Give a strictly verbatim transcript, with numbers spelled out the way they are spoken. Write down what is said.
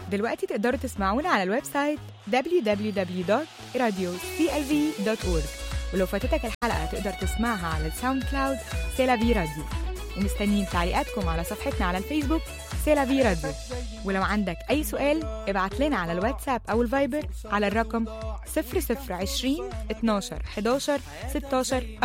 دلوقتي تقدروا تسمعونا على الويب سايت دبليو دبليو دبليو دوت راديو سي ال في دوت أورج، ولو فاتتك الحلقة تقدر تسمعها على الساوند كلاود سيلافي راديو. ومستنيين تعليقاتكم على صفحتنا على الفيسبوك سيلافي راديو. ولو عندك أي سؤال ابعت لنا على الواتساب أو الفايبر على الرقم صفر صفر عشرين اتناشر حداشر ستاشر